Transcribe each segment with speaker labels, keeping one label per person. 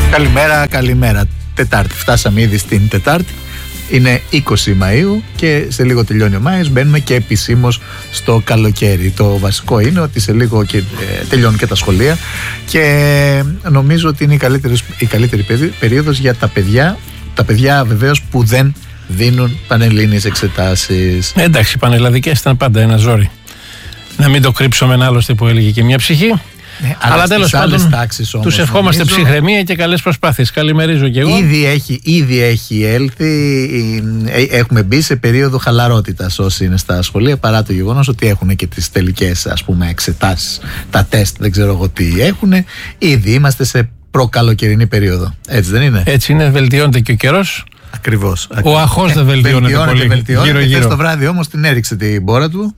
Speaker 1: Καλημέρα. Τετάρτη. Φτάσαμε ήδη στην Τετάρτη. Είναι 20 Μαΐου και σε λίγο τελειώνει ο Μάης. Μπαίνουμε και επισήμως στο καλοκαίρι. Το βασικό είναι ότι σε λίγο τελειώνουν και τα σχολεία και νομίζω ότι είναι η καλύτερη περίοδος για τα παιδιά. Τα παιδιά βεβαίως που δεν δίνουν πανελλήνιες εξετάσεις.
Speaker 2: Εντάξει, οι πανελλαδικές ήταν πάντα ένα ζόρι. Να μην το κρύψουμε ένα άλλωστε που έλεγε και μια ψυχή. Αλλά τέλος πάντων, τους ευχόμαστε ψυχραιμία και καλές προσπάθειες. Καλημερίζω και εγώ.
Speaker 1: Ήδη έχει έλθει, έχουμε μπει σε περίοδο χαλαρότητας όσοι είναι στα σχολεία, παρά το γεγονός ότι έχουν και τις τελικές εξετάσεις, τα τεστ, δεν ξέρω εγώ τι έχουν. Ήδη είμαστε σε προκαλοκαιρινή περίοδο. Έτσι δεν είναι?
Speaker 2: Έτσι είναι, βελτιώνεται και ο καιρός.
Speaker 1: Ακριβώς.
Speaker 2: Ο αχώς δεν βελτιώνεται πολύ.
Speaker 1: Χθες το βράδυ όμως την έριξε την μπόρα του.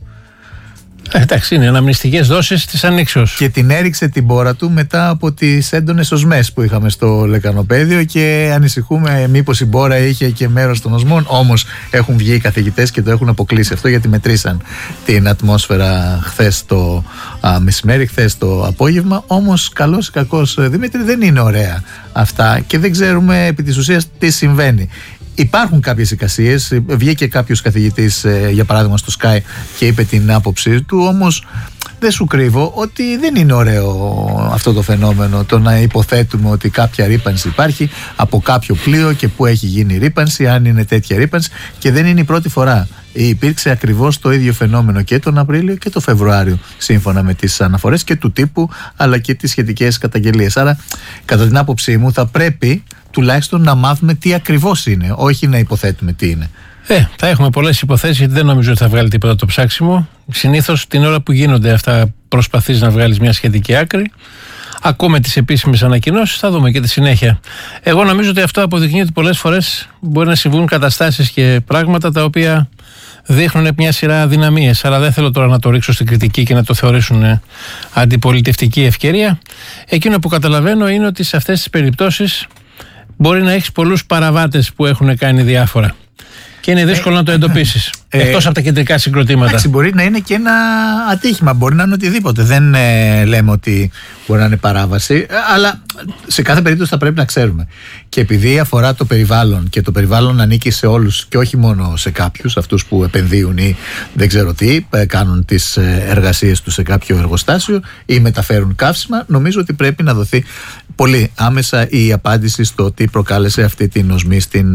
Speaker 2: Εντάξει, είναι αναμνηστικές δόσεις της ανοίξεως.
Speaker 1: Και την έριξε την μπόρα του μετά από τις έντονες οσμές που είχαμε στο λεκανοπαίδιο και ανησυχούμε μήπως η μπόρα είχε και μέρος των οσμών. Όμως έχουν βγει οι καθηγητές και το έχουν αποκλείσει αυτό, γιατί μετρήσαν την ατμόσφαιρα χθες το μεσημέρι, χθες το απόγευμα. Όμως καλώς ή κακώς, Δημήτρη, δεν είναι ωραία αυτά και δεν ξέρουμε επί της ουσίας τι συμβαίνει. Υπάρχουν κάποιες εικασίες, βγήκε κάποιος καθηγητής για παράδειγμα στο Sky και είπε την άποψή του, όμως δεν σου κρύβω ότι δεν είναι ωραίο αυτό το φαινόμενο, το να υποθέτουμε ότι κάποια ρύπανση υπάρχει από κάποιο πλοίο και που έχει γίνει ρύπανση, αν είναι τέτοια ρύπανση, και δεν είναι η πρώτη φορά. Υπήρξε ακριβώς το ίδιο φαινόμενο και τον Απρίλιο και τον Φεβρουάριο, σύμφωνα με τις αναφορές και του τύπου αλλά και τις σχετικές καταγγελίες. Άρα, κατά την άποψή μου, θα πρέπει τουλάχιστον να μάθουμε τι ακριβώς είναι, όχι να υποθέτουμε τι είναι.
Speaker 2: Θα έχουμε πολλές υποθέσεις, γιατί δεν νομίζω ότι θα βγάλει τίποτα το ψάξιμο. Συνήθως την ώρα που γίνονται αυτά προσπαθείς να βγάλεις μια σχετική άκρη. Ακούμε τις επίσημες ανακοινώσεις, θα δούμε και τη συνέχεια. Εγώ νομίζω ότι αυτό αποδεικνύει ότι πολλές φορές μπορεί να συμβούν καταστάσεις και πράγματα τα οποία δείχνουν μια σειρά αδυναμίες. Αλλά δεν θέλω τώρα να το ρίξω στην κριτική και να το θεωρήσουν αντιπολιτευτική ευκαιρία. Εκείνο που καταλαβαίνω είναι ότι σε αυτές τις περιπτώσεις μπορεί να έχεις πολλούς παραβάτες που έχουν κάνει διάφορα. Και είναι δύσκολο να το εντοπίσεις. Εκτός από τα κεντρικά συγκροτήματα.
Speaker 1: Εντάξει, μπορεί να είναι και ένα ατύχημα, μπορεί να είναι οτιδήποτε. Δεν λέμε ότι μπορεί να είναι παράβαση, αλλά σε κάθε περίπτωση θα πρέπει να ξέρουμε. Και επειδή αφορά το περιβάλλον και το περιβάλλον ανήκει σε όλους και όχι μόνο σε κάποιους, αυτούς που επενδύουν ή δεν ξέρω τι, κάνουν τις εργασίες τους σε κάποιο εργοστάσιο ή μεταφέρουν καύσιμα, νομίζω ότι πρέπει να δοθεί πολύ άμεσα η απάντηση στο τι προκάλεσε αυτή την οσμή στην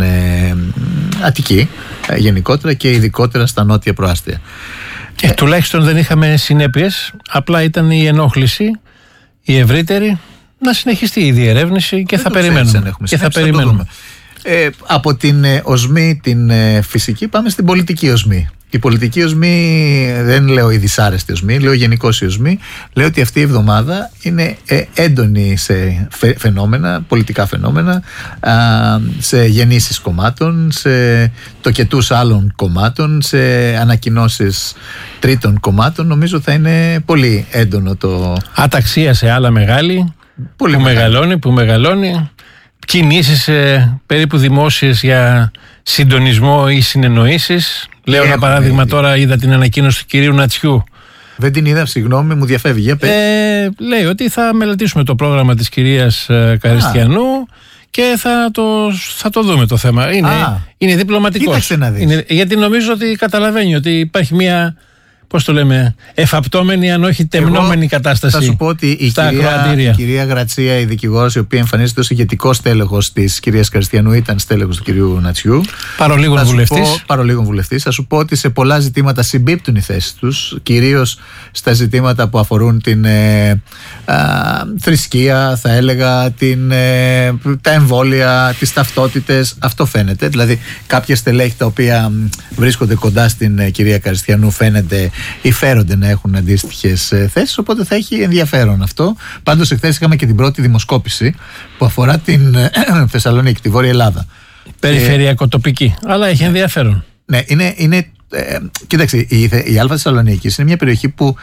Speaker 1: Αττική γενικότερα και ειδικότερα στα νότια προάστια.
Speaker 2: Τουλάχιστον δεν είχαμε συνέπειες, απλά ήταν η ενόχληση, η ευρύτερη, να συνεχιστεί η διερεύνηση και θα περιμένουμε.
Speaker 1: Από την οσμή την φυσική πάμε στην πολιτική οσμή. Η πολιτική οσμή, δεν λέω η δυσάρεστη οσμή, λέω γενικώς η οσμή. Λέω ότι αυτή η εβδομάδα είναι έντονη σε φαινόμενα, πολιτικά φαινόμενα, σε γεννήσεις κομμάτων, σε τοκετούς άλλων κομμάτων, σε ανακοινώσεις τρίτων κομμάτων. Νομίζω θα είναι πολύ έντονο το...
Speaker 2: Αταξία σε άλλα μεγάλη, πολύ που μεγαλώνει. Κινήσεις περίπου δημόσιες για συντονισμό ή συνεννοήσεις. Λέω ένα παράδειγμα τώρα, είδα την ανακοίνωση του κυρίου Νατσιού.
Speaker 1: Δεν την είδα, συγγνώμη, μου διαφεύγει.
Speaker 2: Λέει ότι θα μελετήσουμε το πρόγραμμα της κυρίας Καριστιανού και θα το δούμε το θέμα. Είναι διπλωματικός. Γιατί νομίζω ότι καταλαβαίνει ότι υπάρχει μια... Πώς το λέμε, εφαπτώμενη αν όχι τεμνόμενη κατάσταση.
Speaker 1: Θα σου πω ότι η κυρία Γρατσία, η δικηγόρος, η οποία εμφανίζεται ως ηγετικός στέλεχος της κυρίας Καριστιανού, ήταν στέλεχος του κυρίου Νατσιού. Παρολίγων βουλευτής. Θα σου πω ότι σε πολλά ζητήματα συμπίπτουν οι θέσεις τους, κυρίως στα ζητήματα που αφορούν την θρησκεία, θα έλεγα, τα εμβόλια, τις ταυτότητες. Αυτό φαίνεται. Δηλαδή, κάποια στελέχη τα οποία βρίσκονται κοντά στην κυρία Καριστιανού φαίνεται ή φέρονται να έχουν αντίστοιχες θέσεις, οπότε θα έχει ενδιαφέρον αυτό. Πάντως εχθές είχαμε και την πρώτη δημοσκόπηση που αφορά την Θεσσαλονίκη, τη Βόρεια Ελλάδα.
Speaker 2: Περιφερειακοτοπική, αλλά έχει ενδιαφέρον.
Speaker 1: Ναι, είναι κοίταξε, η Α Θεσσαλονίκης είναι μια περιοχή που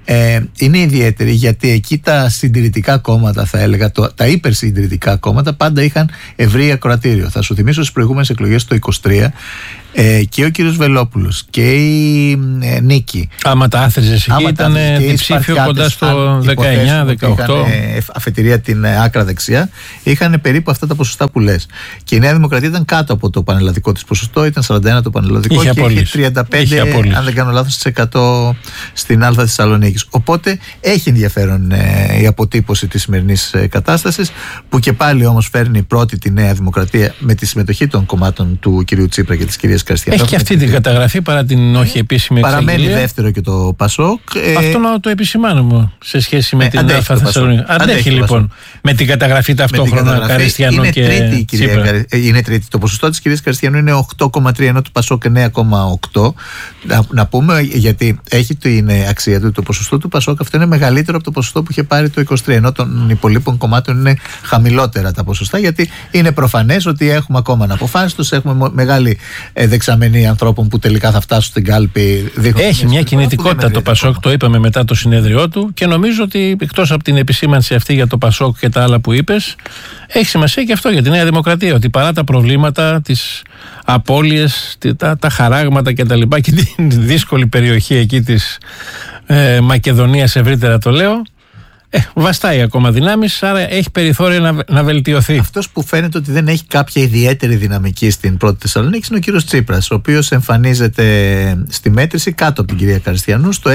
Speaker 1: είναι ιδιαίτερη γιατί εκεί τα συντηρητικά κόμματα, θα έλεγα, τα υπερσυντηρητικά κόμματα πάντα είχαν ευρύ ακροατήριο. Θα σου θυμίσω στις προηγούμενες εκλογές το 23 και ο κύριος Βελόπουλος και η Νίκη.
Speaker 2: Άμα τα άθριζες εκεί ήταν διψήφιο κοντά στο 19-18.
Speaker 1: Αφετηρία την άκρα δεξιά. Είχαν περίπου αυτά τα ποσοστά που λες. Και η Νέα Δημοκρατία ήταν κάτω από το πανελλαδικό της ποσοστό. Ήταν 41 το πανελλαδικό και είχε 35, αν δεν κάνω λάθος, 100% στην Α Θεσσαλονίκης. Οπότε έχει ενδιαφέρον η αποτύπωση της σημερινής κατάστασης, που και πάλι όμως φέρνει πρώτη τη Νέα Δημοκρατία με τη συμμετοχή των κομμάτων του κυρίου Τσίπρα και της κυρίας Καριστιανού.
Speaker 2: Έχει και αυτή την καταγραφή παρά την όχι επίσημη εξαγγελία.
Speaker 1: Παραμένει δεύτερο και το Πασόκ.
Speaker 2: Αυτό να το επισημάνουμε σε σχέση με την Α Θεσσαλονίκη. Αντέχει λοιπόν με την καταγραφή ταυτόχρονα Καριστιανού και Τσίπρα.
Speaker 1: Είναι τρίτη. Το ποσοστό της κυρίας Καριστιανού είναι 8,3 ενώ του Πασόκ 9,8. Να πούμε, γιατί έχει την αξία του, το ποσοστό του Πασόκ αυτό είναι μεγαλύτερο από το ποσοστό που είχε πάρει το 23, ενώ των υπολείπων κομμάτων είναι χαμηλότερα τα ποσοστά, γιατί είναι προφανές ότι έχουμε ακόμα αναποφάσιστους, έχουμε μεγάλη δεξαμενή ανθρώπων που τελικά θα φτάσουν στην κάλπη. Έχει
Speaker 2: μια κινητικότητα το Πασόκ, το είπαμε μετά το συνέδριό του, και νομίζω ότι εκτός από την επισήμανση αυτή για το Πασόκ και τα άλλα που είπες, έχει σημασία και αυτό για τη Νέα Δημοκρατία, ότι παρά τα προβλήματα, τις απώλειες, τα χαράγματα και τα λοιπά και την δύσκολη περιοχή εκεί της Μακεδονίας ευρύτερα το λέω, βαστάει ακόμα δυνάμεις, άρα έχει περιθώριο να βελτιωθεί.
Speaker 1: Αυτός που φαίνεται ότι δεν έχει κάποια ιδιαίτερη δυναμική στην πρώτη Θεσσαλονίκη είναι ο κύριος Τσίπρας, ο οποίος εμφανίζεται στη μέτρηση κάτω από την κυρία Καριστιανού στο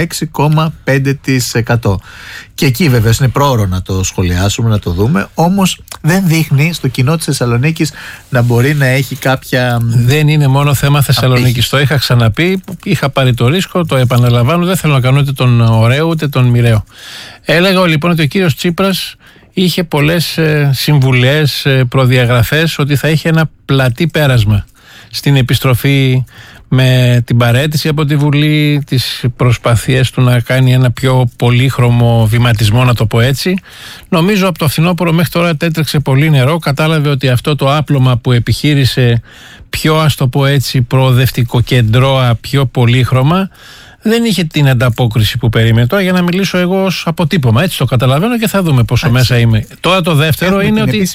Speaker 1: 6,5%. Και εκεί βεβαίως είναι πρόωρο να το σχολιάσουμε, να το δούμε, όμως δεν δείχνει στο κοινό της Θεσσαλονίκης να μπορεί να έχει κάποια.
Speaker 2: Δεν είναι μόνο θέμα Θεσσαλονίκης. Το είχα ξαναπεί, είχα πάρει το ρίσκο, το επαναλαμβάνω, δεν θέλω να κάνω ούτε τον ωραίο ούτε τον μοιραίο. Έλεγα λοιπόν ότι ο κύριος Τσίπρας είχε πολλές συμβουλές, προδιαγραφές ότι θα είχε ένα πλατή πέρασμα στην επιστροφή με την παραίτηση από τη Βουλή, τις προσπαθίες του να κάνει ένα πιο πολύχρωμο βηματισμό, να το πω έτσι. Νομίζω από το φθινόπωρο μέχρι τώρα τέτρεξε πολύ νερό, κατάλαβε ότι αυτό το άπλωμα που επιχείρησε πιο, ας το πω έτσι, προοδευτικό κεντρώα, πιο πολύχρωμα, δεν είχε την ανταπόκριση που περίμενε. Τώρα για να μιλήσω εγώ ως αποτύπωμα, έτσι το καταλαβαίνω και θα δούμε πόσο μέσα είμαι. Τώρα το δεύτερο είναι ότι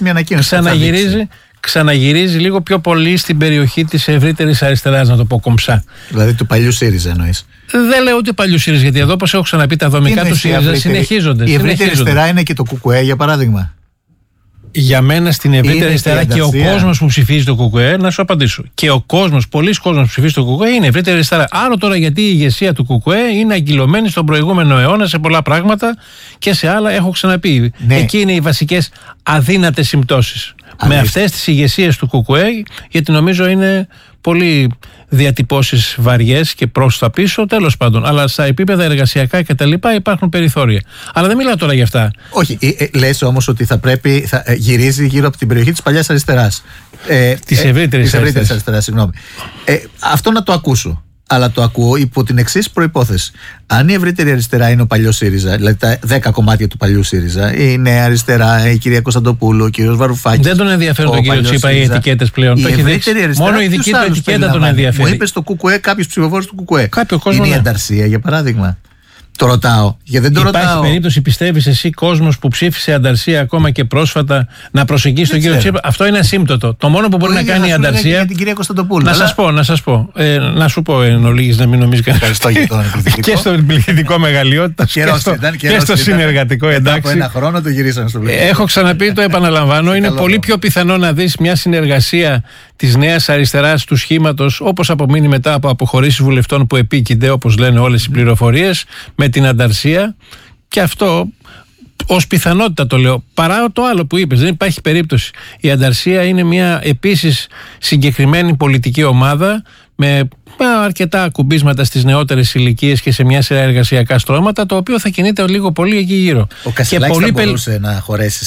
Speaker 2: ξαναγυρίζει λίγο πιο πολύ στην περιοχή της ευρύτερης αριστεράς, να το πω κομψά.
Speaker 1: Δηλαδή του παλιού ΣΥΡΙΖΑ εννοείς?
Speaker 2: Δεν λέω ούτε παλιού ΣΥΡΙΖΑ, γιατί εδώ, όπως έχω ξαναπεί, τα δομικά του ΣΥΡΙΖΑ συνεχίζονται.
Speaker 1: Η ευρύτερη αριστερά είναι και το ΚΚΕ, για παράδειγμα.
Speaker 2: Για μένα στην ευρύτερη αριστερά και ο κόσμος που ψηφίζει το ΚΚΕ, να σου απαντήσω. Και ο κόσμος, πολλοί κόσμος που ψηφίζει το ΚΚΕ είναι ευρύτερη αριστερά. Άρα τώρα γιατί η ηγεσία του ΚΚΕ είναι αγκυλωμένη στον προηγούμενο αιώνα σε πολλά πράγματα και σε άλλα έχω ξαναπεί. Ναι. Εκεί είναι οι βασικές αδύνατες συμπτώσεις. Με αυτές τις ηγεσίες του ΚΚΕ, γιατί νομίζω είναι πολύ διατυπώσεις βαριές και προς τα πίσω, τέλος πάντων. Αλλά στα επίπεδα εργασιακά και τα λοιπά υπάρχουν περιθώρια. Αλλά δεν μιλάω τώρα για αυτά.
Speaker 1: Όχι, λες όμως ότι θα γυρίζει γύρω από την περιοχή της παλιάς αριστεράς.
Speaker 2: Της ευρύτερης
Speaker 1: αριστεράς, συγγνώμη. Αυτό να το ακούσω. Αλλά το ακούω υπό την εξής προϋπόθεση. Αν η ευρύτερη αριστερά είναι ο παλιός ΣΥΡΙΖΑ, δηλαδή τα 10 κομμάτια του παλιού ΣΥΡΙΖΑ, η Νέα Αριστερά, η κυρία Κωνσταντοπούλου, ο κύριος Βαρουφάκης.
Speaker 2: Δεν τον ενδιαφέρουν τον κύριο Τσίπρα οι ετικέτες πλέον. Το έχει δείξει. Μόνο η δική του ετικέτα τον ενδιαφέρει.
Speaker 1: Μου είπε στο ΚΚΕ κάποιος ψηφοφόρος του ΚΚΕ. Είναι η Ανταρσία, για παράδειγμα. Το ρωτάω.
Speaker 2: Υπάρχει περίπτωση, πιστεύεις εσύ, κόσμος που ψήφισε Ανταρσία ακόμα και πρόσφατα να προσεγγίσει τον κύριο Τσίπρα? Αυτό είναι ασύμπτωτο. Το μόνο που μπορεί να κάνει η Ανταρσία. Να σας πω. Να σου πω εν ολίγης, να μην νομίζει κανείς. Και στο πληθυντικό μεγαλειότητα και στο συνεργατικό, εντάξει.
Speaker 1: Από ένα χρόνο το γυρίσαμε στο πληθυντικό.
Speaker 2: Έχω ξαναπεί, το επαναλαμβάνω. Είναι πολύ πιο πιθανό να δεις μια συνεργασία της νέας αριστεράς του σχήματος, όπως απομείνει μετά από αποχωρήσεις βουλευτών που επίκυνται, όπως λένε όλες οι πληροφορίες, με την Ανταρσία, και αυτό ως πιθανότητα το λέω, παρά το άλλο που είπες. Δεν υπάρχει περίπτωση. Η Ανταρσία είναι μια επίσης συγκεκριμένη πολιτική ομάδα με αρκετά ακουμπίσματα στις νεότερες ηλικίες και σε μια σειρά εργασιακά στρώματα, το οποίο θα κινείται λίγο πολύ εκεί γύρω.
Speaker 1: Ο Κασελάκης θα μπορούσε να χωρέσει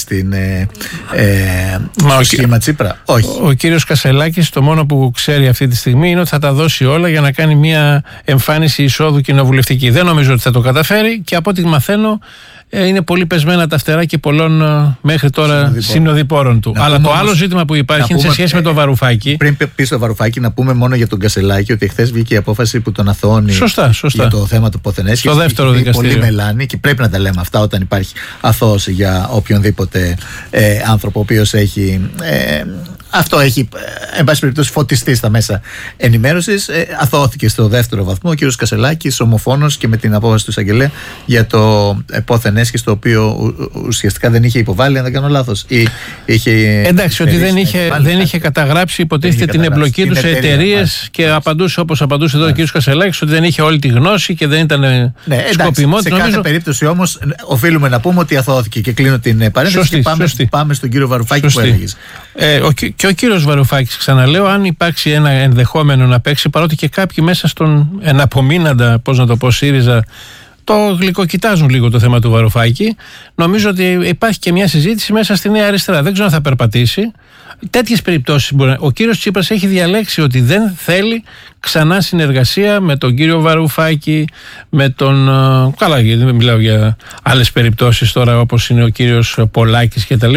Speaker 1: στο σχήμα Τσίπρα? Όχι.
Speaker 2: Ο κύριος Κασελάκης το μόνο που ξέρει αυτή τη στιγμή είναι ότι θα τα δώσει όλα για να κάνει μια εμφάνιση εισόδου κοινοβουλευτική. Δεν νομίζω ότι θα το καταφέρει, και από ό,τι μαθαίνω είναι πολύ πεσμένα τα φτερά και πολλών μέχρι τώρα συνοδοιπόρων του. Αλλά το άλλο ζήτημα που υπάρχει είναι σε σχέση με το Βαρουφάκη.
Speaker 1: Πριν πει το Βαρουφάκη, να πούμε μόνο για τον Κασελάκη ότι χθες βγήκε η απόφαση που τον αθωώνει για το θέμα του Ποθενέσχη.
Speaker 2: Στο δεύτερο δικαστήριο.
Speaker 1: Πολύ μελάνη και πρέπει να τα λέμε αυτά όταν υπάρχει αθώωση για οποιονδήποτε άνθρωπο ο οποίος έχει. Αυτό έχει, εν πάση περιπτώσει, φωτιστεί στα μέσα ενημέρωσης. Αθώθηκε στο δεύτερο βαθμό ο κύριος Κασελάκης, ομοφόνος και με την απόφαση του εισαγγελέα για το Ποθενέσχη, το οποίο ουσιαστικά δεν είχε υποβάλει, αν δεν κάνω λάθος.
Speaker 2: Εντάξει, ότι δεν είχε καταγράψει, υποτίθεται, την εμπλοκή του σε εταιρείες και απαντούσε όπως απαντούσε εδώ ο κύριος Κασελάκης, ότι δεν είχε όλη τη γνώση και δεν ήταν σκοπιμό.
Speaker 1: Σε κάθε περίπτωση όμως, οφείλουμε να πούμε ότι αθώθηκε. Και κλείνω την παρένθεση και πάμε στον κύριο Βαρουφάκη που έλεγες.
Speaker 2: Και ο κύριος Βαρουφάκης, ξαναλέω, αν υπάρξει ένα ενδεχόμενο να παίξει, παρότι και κάποιοι μέσα στον εναπομείναντα, πώς να το πω, ΣΥΡΙΖΑ, το γλυκοκοιτάζουν λίγο το θέμα του Βαρουφάκη, νομίζω ότι υπάρχει και μια συζήτηση μέσα στη Νέα Αριστερά. Δεν ξέρω αν θα περπατήσει. Τέτοιες περιπτώσεις ο κύριος Τσίπρας έχει διαλέξει ότι δεν θέλει ξανά συνεργασία με τον κύριο Βαρουφάκη, με τον. Καλά, γιατί δεν μιλάω για άλλες περιπτώσεις τώρα όπως είναι ο κύριος Πολάκης κτλ.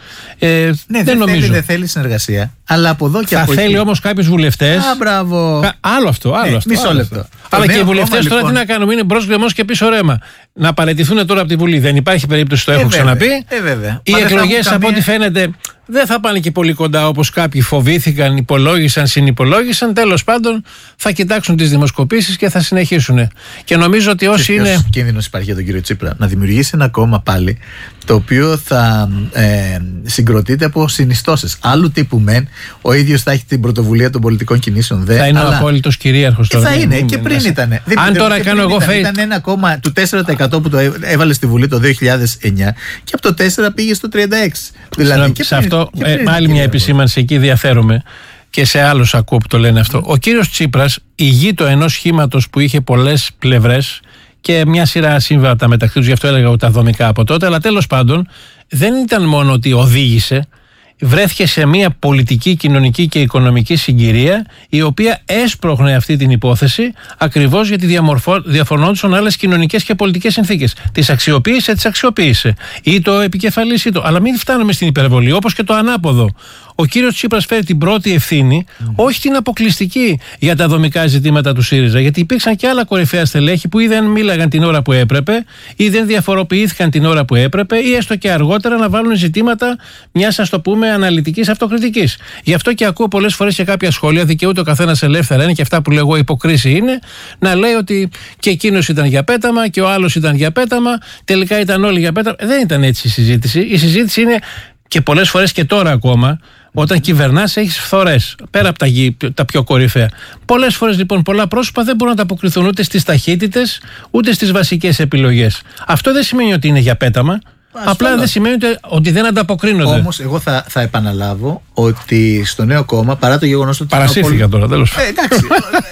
Speaker 1: Δεν θέλει συνεργασία. Αλλά από εδώ και
Speaker 2: από εκεί. Θα θέλει όμως κάποιους βουλευτές.
Speaker 1: Μπράβο.
Speaker 2: Άλλο αυτό.
Speaker 1: Μισό λεπτό.
Speaker 2: Αλλά και οι βουλευτές τώρα τι να κάνουμε, είναι μπρος γκρεμός και πίσω ρέμα. Να παραιτηθούν τώρα από τη Βουλή. Δεν υπάρχει περίπτωση, το έχω ξαναπεί. Οι εκλογές από ό,τι φαίνεται δεν θα πάνε και πολύ κοντά όπως κάποιοι φοβήθηκαν, υπολόγισαν, συνυπολόγισαν. Τέλος πάντων θα κοιτάξουν τις δημοσκοπήσεις και θα συνεχίσουν. Και νομίζω ότι όσοι είναι.
Speaker 1: Ποιος κίνδυνος υπάρχει για τον κύριο Τσίπρα? Να δημιουργήσει ένα κόμμα πάλι το οποίο θα συγκροτείται από συνιστώσεις. Άλλου τύπου μεν, ο ίδιος θα έχει την πρωτοβουλία των πολιτικών κινήσεων.
Speaker 2: Θα είναι ο απόλυτος κυρίαρχος τώρα.
Speaker 1: Θα είναι και πριν ήταν.
Speaker 2: Αν τώρα κάνω εγώ
Speaker 1: ήταν ένα κόμμα του 4% που το έβαλε στη Βουλή το 2009 και από το 4% πήγε στο 36%.
Speaker 2: Δηλαδή, σε αυτό, άλλη μια επισήμανση εκεί διαφέρομαι. Και σε άλλους ακούω που το λένε αυτό. Ο κύριος Τσίπρας ηγείτο ενός σχήματος που είχε πολλές πλευρές και μια σειρά σύμβατα μεταξύ τους, γι' αυτό έλεγα ότι τα δομικά από τότε. Αλλά τέλος πάντων δεν ήταν μόνο ότι οδήγησε, βρέθηκε σε μια πολιτική, κοινωνική και οικονομική συγκυρία η οποία έσπρωχνε αυτή την υπόθεση ακριβώς γιατί διαφωνόντουσαν άλλες κοινωνικές και πολιτικές συνθήκες. Τις αξιοποίησε. Ή το επικεφαλής ή το. Αλλά μην φτάνουμε στην υπερβολή, όπως και το ανάποδο. Ο κύριος Τσίπρας φέρει την πρώτη ευθύνη, όχι την αποκλειστική για τα δομικά ζητήματα του ΣΥΡΙΖΑ. Γιατί υπήρξαν και άλλα κορυφαία στελέχη που ή δεν μίλαγαν την ώρα που έπρεπε, ή δεν διαφοροποιήθηκαν την ώρα που έπρεπε, ή έστω και αργότερα να βάλουν ζητήματα μιας, ας το πούμε, αναλυτικής αυτοκριτικής. Γι' αυτό και ακούω πολλές φορές και κάποια σχόλια, δικαιούται ο καθένας ελεύθερα, είναι και αυτά που λέγω υποκρίση είναι, να λέει ότι και εκείνος ήταν για πέταμα και ο άλλος ήταν για πέταμα, τελικά ήταν όλοι για πέταμα. Δεν ήταν έτσι η συζήτηση. Η συζήτηση είναι. Και πολλές φορές και τώρα ακόμα, όταν κυβερνάς, έχεις φθορές, πέρα από τα πιο κορυφαία. Πολλές φορές λοιπόν πολλά πρόσωπα δεν μπορούν να ανταποκριθούν ούτε στις ταχύτητες, ούτε στις βασικές επιλογές. Αυτό δεν σημαίνει ότι είναι για πέταμα. Απλά δεν σημαίνει ότι δεν ανταποκρίνονται.
Speaker 1: Όμως, εγώ θα επαναλάβω ότι στο νέο κόμμα, παρά το γεγονός ότι.
Speaker 2: Παρασύρθηκα τώρα, τέλος πάντων.
Speaker 1: Εντάξει.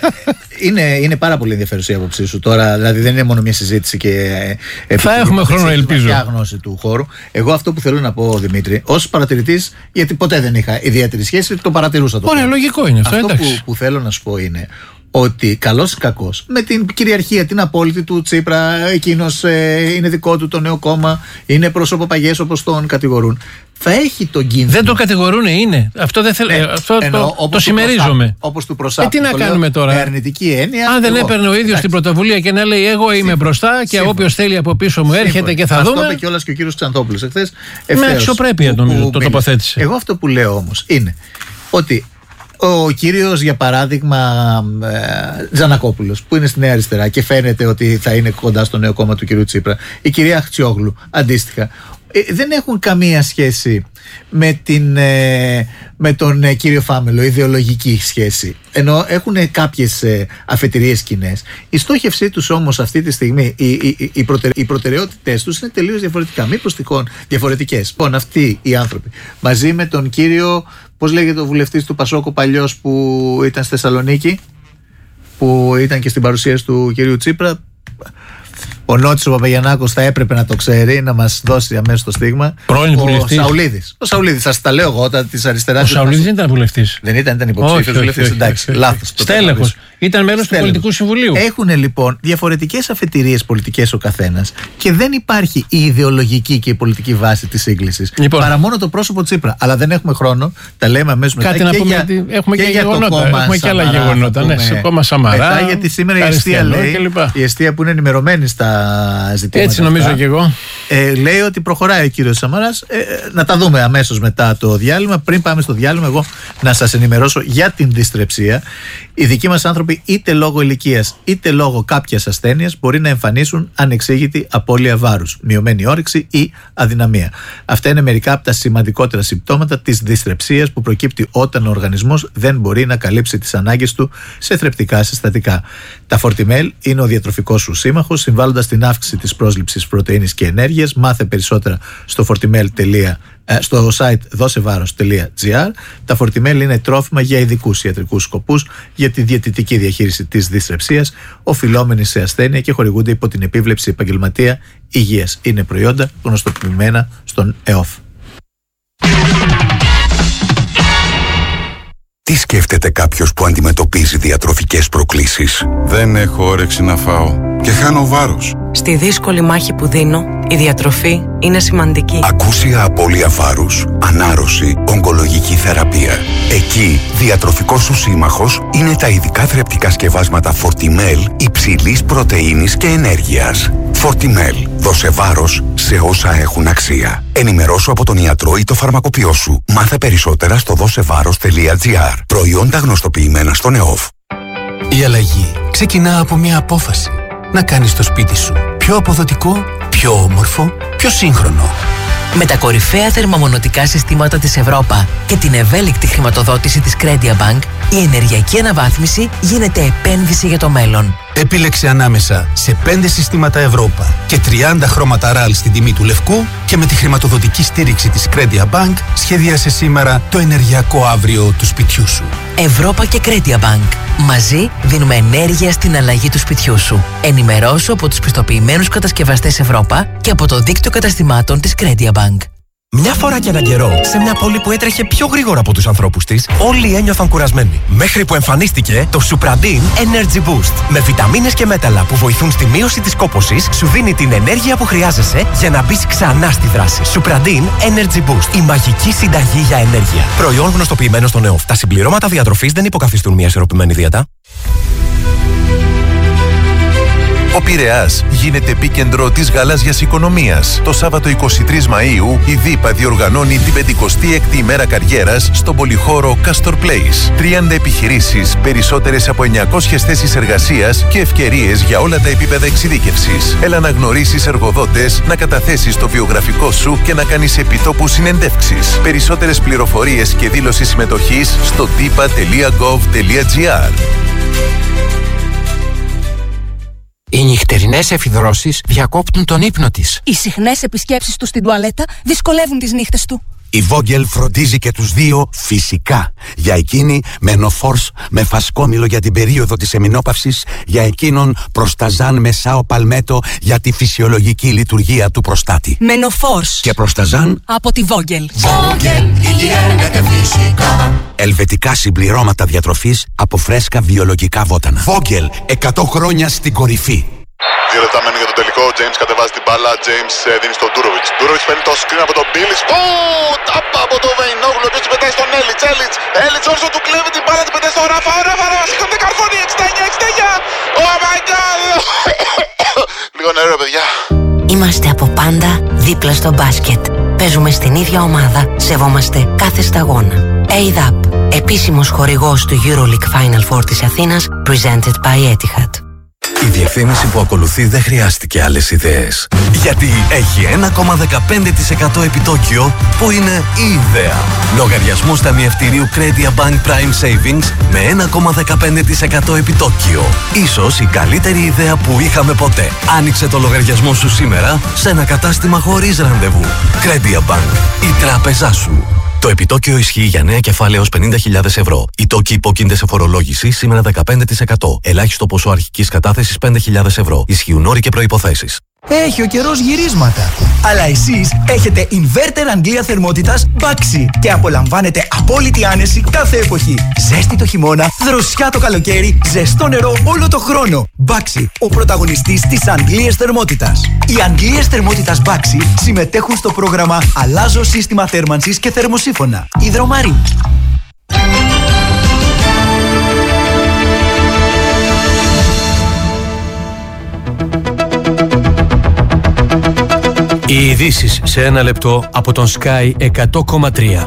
Speaker 1: Είναι πάρα πολύ ενδιαφέρουσα η άποψή σου τώρα. Δηλαδή, δεν είναι μόνο μια συζήτηση και.
Speaker 2: Θα έχουμε χρόνο, ελπίζω.
Speaker 1: Για γνώση του χώρου. Εγώ αυτό που θέλω να πω, Δημήτρη, ως παρατηρητής, γιατί ποτέ δεν είχα ιδιαίτερη σχέση, το παρατηρούσα το.
Speaker 2: Ωραία, λογικό είναι αυτό.
Speaker 1: Αυτό που θέλω να σου πω είναι ότι καλός ή κακός, με την κυριαρχία την απόλυτη του Τσίπρα, εκείνος είναι δικό του το νέο κόμμα, είναι πρόσωπο παγιές όπως τον κατηγορούν, θα έχει τον κίνδυνο.
Speaker 2: Δεν το κατηγορούν, είναι. Αυτό δεν θέλω. Αυτό το συμμερίζομαι.
Speaker 1: Όπως του προσάπτει.
Speaker 2: Τι να κάνουμε τώρα.
Speaker 1: Με αρνητική έννοια.
Speaker 2: Αν δεν έπαιρνε ο ίδιος την πρωτοβουλία και να λέει εγώ είμαι μπροστά και όποιος θέλει από πίσω μου έρχεται και θα δούμε.
Speaker 1: Αυτό είπε κιόλας και ο κύριος Ξανθόπουλος εχθές.
Speaker 2: Με αξιοπρέπεια νομίζω το τοποθέτησε.
Speaker 1: Εγώ αυτό που λέω όμως είναι ότι ο κύριος, για παράδειγμα, Τζανακόπουλος, που είναι στη Νέα Αριστερά και φαίνεται ότι θα είναι κοντά στο νέο κόμμα του κυρίου Τσίπρα, η κυρία Αχτσιόγλου, αντίστοιχα, δεν έχουν καμία σχέση με τον κύριο Φάμελο, ιδεολογική σχέση. Ενώ έχουν κάποιες αφετηρίες κοινές. Η στόχευσή τους όμως αυτή τη στιγμή, οι προτεραιότητες τους είναι τελείως διαφορετικά. Μήπως τυχόν διαφορετικές. Λοιπόν, αυτοί οι άνθρωποι, μαζί με τον κύριο, πώς λέγεται ο βουλευτής του Πασόκο παλιός που ήταν στη Θεσσαλονίκη, που ήταν και στην παρουσίαση του κυρίου Τσίπρα. Ο Νότης ο Παπαγιαννάκος θα έπρεπε να το ξέρει, να μας δώσει αμέσως το στίγμα.
Speaker 2: Πρώην βουλευτής.
Speaker 1: Ο Σαουλίδης, σας τα λέω εγώ, της αριστεράς.
Speaker 2: Ο Σαουλίδης δεν ήταν βουλευτής.
Speaker 1: Δεν ήταν υποψήφιος βουλευτής. Εντάξει, λάθος.
Speaker 2: Στέλεχος. Ήταν μέλος του Πολιτικού Συμβουλίου.
Speaker 1: Έχουν λοιπόν διαφορετικές αφετηρίες πολιτικές ο καθένας και δεν υπάρχει η ιδεολογική και η πολιτική βάση της σύγκλησης. Λοιπόν, παρά μόνο το πρόσωπο Τσίπρα. Αλλά δεν έχουμε χρόνο, τα λέμε αμέσως μετά.
Speaker 2: Κάτι να πούμε, γιατί έχουμε και γεγονότα. Έχουμε και άλλα γεγονότα. Ναι, στο κόμμα Σαμαρά.
Speaker 1: Μετά, γιατί σήμερα η Εστία λέει, η Εστία που είναι ενημερωμένη στα ζητήματα.
Speaker 2: Έτσι νομίζω αυτά, και εγώ.
Speaker 1: Λέει ότι προχωράει ο κύριος Σαμαράς. Να τα δούμε αμέσως μετά το διάλειμμα. Πριν πάμε στο διάλειμμα, εγώ να σας ενημερώσω για την δυστρεψία. Οι δικοί μας άνθρωποι, είτε λόγω ηλικίας είτε λόγω κάποιας ασθένειας, μπορεί να εμφανίσουν ανεξήγητη απώλεια βάρους, μειωμένη όρεξη ή αδυναμία. Αυτά είναι μερικά από τα σημαντικότερα συμπτώματα της δυστρεψίας που προκύπτει όταν ο οργανισμός δεν μπορεί να καλύψει τις ανάγκες του σε θρεπτικά συστατικά. Τα Φορτιμέλ είναι ο διατροφικός σου σύμμαχος, συμβάλλοντας στην αύξηση της πρόσληψης πρωτεΐνης και ενέργειας. Μάθε περισσότερα στο site δώσεβάρος.gr. Τα Φορτιμέλ είναι τρόφιμα για ειδικούς ιατρικούς σκοπούς για τη διαιτητική διαχείριση της δυστρεψίας, οφειλόμενη σε ασθένεια και χορηγούνται υπό την επίβλεψη επαγγελματία υγείας. Είναι προϊόντα γνωστοποιημένα στον ΕΟΦ.
Speaker 3: Τι σκέφτεται κάποιος που αντιμετωπίζει διατροφικές προκλήσεις?
Speaker 4: Δεν έχω όρεξη να φάω και χάνω βάρος.
Speaker 5: Στη δύσκολη μάχη που δίνω, η διατροφή είναι σημαντική.
Speaker 3: Ακούσια απώλεια βάρους, ανάρρωση, ογκολογική θεραπεία. Εκεί, διατροφικός σου σύμμαχος είναι τα ειδικά θρεπτικά σκευάσματα Fortimel υψηλής πρωτεΐνης και ενέργειας. Fortimel. Δώσε βάρος σε όσα έχουν αξία. Ενημερώσου από τον ιατρό ή το φαρμακοποιό σου. Μάθε περισσότερα στο δώσεβάρος.gr. Προϊόντα γνωστοποιημένα στον ΕΟΦ.
Speaker 6: Η αλλαγή ξεκινά από μια απόφαση. Να κάνεις το σπίτι σου πιο αποδοτικό, πιο όμορφο, πιο σύγχρονο.
Speaker 7: Με τα κορυφαία θερμομονωτικά συστήματα της Ευρώπα και την ευέλικτη χρηματοδότηση της Credia Bank, η ενεργειακή αναβάθμιση γίνεται επένδυση για το μέλλον.
Speaker 6: Επίλεξε ανάμεσα σε 5 συστήματα Ευρώπα και 30 χρώματα RAL στην τιμή του λευκού και με τη χρηματοδοτική στήριξη της Credia Bank σχεδίασε σήμερα το ενεργειακό αύριο του σπιτιού σου.
Speaker 7: Ευρώπα και Credia Bank. Μαζί δίνουμε ενέργεια στην αλλαγή του σπιτιού σου. Ενημερώσου από τους πιστοποιημένους κατασκευαστές Ευρώπα και από το δίκτυο καταστημάτων της Credia Bank.
Speaker 8: Μια φορά και έναν καιρό, σε μια πόλη που έτρεχε πιο γρήγορα από τους ανθρώπους της, όλοι ένιωθαν κουρασμένοι. Μέχρι που εμφανίστηκε το Supradin Energy Boost. Με βιταμίνες και μέταλλα που βοηθούν στη μείωση της κόπωσης, σου δίνει την ενέργεια που χρειάζεσαι για να μπεις ξανά στη δράση. Supradin Energy Boost. Η μαγική συνταγή για ενέργεια. Προϊόν γνωστοποιημένο στον ΕΟΦ. Τα συμπληρώματα διατροφής δεν υποκαθιστούν μια ισορροπημένη δίαιτα.
Speaker 9: Ο Πειραιάς γίνεται επίκεντρο της γαλάζιας οικονομίας. Το Σάββατο 23 Μαΐου η ΔΥΠΑ διοργανώνει την 56η ημέρα καριέρας στον πολυχώρο Castor Place. 30 επιχειρήσεις, περισσότερες από 900 θέσεις εργασίας και ευκαιρίες για όλα τα επίπεδα εξειδίκευσης. Έλα να γνωρίσεις εργοδότες, να καταθέσεις το βιογραφικό σου και να κάνεις επιτόπου συνεντεύξεις. Περισσότερες πληροφορίες και δήλωση συμμετοχής στο dipa.gov.gr.
Speaker 10: Οι νυχτερινές εφιδρώσεις διακόπτουν τον ύπνο της.
Speaker 11: Οι συχνές επισκέψεις του στην τουαλέτα δυσκολεύουν τις νύχτες του.
Speaker 3: Η Vogel φροντίζει και τους δύο φυσικά. Για εκείνη Menopause με φασκόμηλο για την περίοδο της εμεινόπαυσης, για εκείνον Προσταζάν με Σάο Παλμέτο για τη φυσιολογική λειτουργία του προστάτη.
Speaker 11: Menopause
Speaker 3: και Προσταζάν
Speaker 11: από τη Vogel.
Speaker 3: Vogel, υγιεινά και φυσικά. Ελβετικά συμπληρώματα διατροφής από φρέσκα βιολογικά βότανα. Vogel, 100 χρόνια στην κορυφή.
Speaker 12: 2 λεπτά μένει για το τελικό. Ο James κατεβάζει την μπάλα. James δίνει στον Ντούροβιτς. Ντούροβιτς παίρνει το screen από τον Μπίλις. Τάπα από τον Βεϊνόγλου. Ο οποίος πετάει στον Έλιτς. Έλιτς όρσο του κλέβει την μπάλα. Την πετάει στον Ράφα. Ο Ράφα σηκώνεται καρφώνει. 69. Oh my god. Λίγο νερό, παιδιά.
Speaker 13: Είμαστε από πάντα δίπλα στο μπάσκετ. Παίζουμε στην ίδια ομάδα. Σεβόμαστε κάθε σταγόνα. ADAP, επίσημος χορηγός του EuroLeague Final Four της Αθήνας, presented by Etihad.
Speaker 14: Η διευθύνηση που ακολουθεί δεν χρειάστηκε άλλες ιδέες. Γιατί έχει 1,15% επιτόκιο που είναι η ιδέα. Λογαριασμός ταμιευτηρίου Credia Bank Prime Savings με 1,15% επιτόκιο. Ίσως η καλύτερη ιδέα που είχαμε ποτέ. Άνοιξε το λογαριασμό σου σήμερα σε ένα κατάστημα χωρίς ραντεβού. Credia Bank, η τράπεζά σου. Το επιτόκιο ισχύει για νέα κεφάλαια έως 50.000 ευρώ. Οι τόκοι υπόκεινται σε φορολόγηση σήμερα 15%. Ελάχιστο ποσό αρχικής κατάθεσης 5.000 ευρώ. Ισχύουν όροι και προϋποθέσεις.
Speaker 15: Έχει ο καιρός γυρίσματα. Αλλά εσείς έχετε inverter Αγγλία θερμότητας Baxi και απολαμβάνετε απόλυτη άνεση κάθε εποχή. Ζέστη το χειμώνα, δροσιά το καλοκαίρι, ζεστό νερό όλο το χρόνο. Baxi, ο πρωταγωνιστής της Αγγλίας θερμότητας. Οι Αγγλίες θερμότητας Baxi συμμετέχουν στο πρόγραμμα Αλλάζω σύστημα θέρμανσης και θερμοσύφωνα. Υδρομαρή.
Speaker 16: Οι ειδήσεις σε ένα λεπτό από τον Sky 100,3.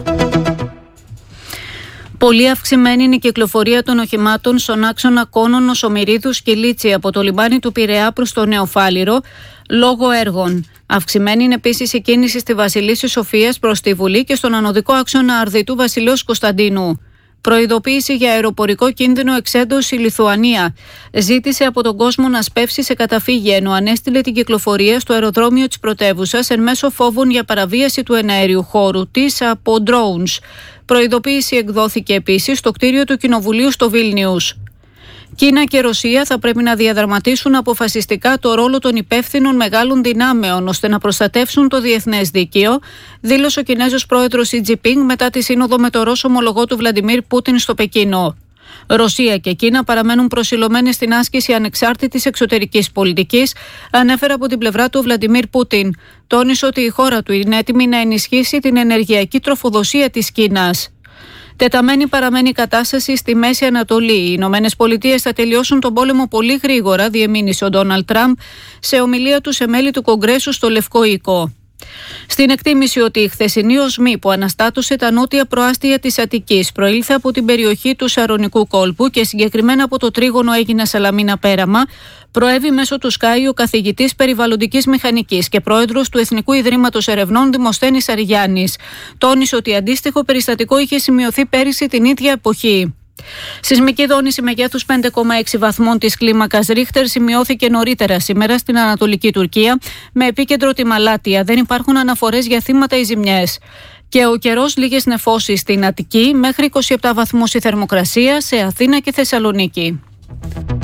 Speaker 17: Πολύ αυξημένη είναι η κυκλοφορία των οχημάτων στον άξονα Κόνων, Οσομηρίδους και Λίτσι από το λιμάνι του Πειραιά προς το Νεοφάλιρο λόγω έργων. Αυξημένη είναι επίσης η κίνηση στη Βασιλίσσης Σοφίας προς τη Βουλή και στον ανωδικό άξονα Αρδιτού Βασιλέως Κωνσταντίνου. Προειδοποίηση για αεροπορικό κίνδυνο εξέντος η Λιθουανία. Ζήτησε από τον κόσμο να σπεύσει σε καταφύγια, ενώ ανέστειλε την κυκλοφορία στο αεροδρόμιο της πρωτεύουσας εν μέσω φόβων για παραβίαση του εναέριου χώρου της από drones. Προειδοποίηση εκδόθηκε επίσης στο κτίριο του Κοινοβουλίου στο Βίλνιους. Κίνα και Ρωσία θα πρέπει να διαδραματίσουν αποφασιστικά το ρόλο των υπεύθυνων μεγάλων δυνάμεων ώστε να προστατεύσουν το διεθνές δίκαιο, δήλωσε ο Κινέζος πρόεδρος Σι Τζινπίνγκ μετά τη σύνοδο με το Ρώσο ομολογό του Βλαντιμίρ Πούτιν στο Πεκίνο. Ρωσία και Κίνα παραμένουν προσιλωμένες στην άσκηση ανεξάρτητης εξωτερικής πολιτικής, ανέφερε από την πλευρά του Βλαντιμίρ Πούτιν. Τόνισε ότι η χώρα του είναι έτοιμη να ενισχύσει την ενεργειακή τροφοδοσία της Κίνας. Τεταμένη παραμένει η κατάσταση στη Μέση Ανατολή. Οι Ηνωμένες Πολιτείες θα τελειώσουν τον πόλεμο πολύ γρήγορα, διεμήνυσε ο Ντόναλντ Τραμπ σε ομιλία του σε μέλη του Κογκρέσου στο Λευκό Οίκο. Στην εκτίμηση ότι η χθεσινή οσμή που αναστάτωσε τα νότια προάστια της Αττικής προήλθε από την περιοχή του Σαρονικού κόλπου και συγκεκριμένα από το τρίγωνο Αίγινα Σαλαμίνα Πέραμα, προέβη μέσω του Sky ο καθηγητής περιβαλλοντικής μηχανικής και πρόεδρος του Εθνικού Ιδρύματος Ερευνών Δημοσθένης Αριγιάννης. Τόνισε ότι αντίστοιχο περιστατικό είχε σημειωθεί πέρυσι την ίδια εποχή. Σεισμική δόνηση μεγέθους 5,6 βαθμών της κλίμακας Ρίχτερ σημειώθηκε νωρίτερα σήμερα στην Ανατολική Τουρκία με επίκεντρο τη Μαλάτια. Δεν υπάρχουν αναφορές για θύματα ή ζημιές. Και ο καιρός, λίγες νεφώσεις στην Αττική, μέχρι 27 βαθμούς η θερμοκρασία σε Αθήνα και Θεσσαλονίκη.